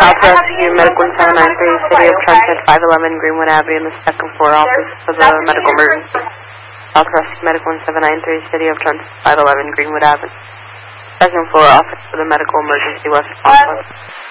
South Rescue Medical 793, City of Trenton, 511 Greenwood Avenue, in the second floor office for the medical emergency. South Rescue Medical 793, City of Trenton, 511 Greenwood Avenue, second floor office for the medical emergency, West Palm.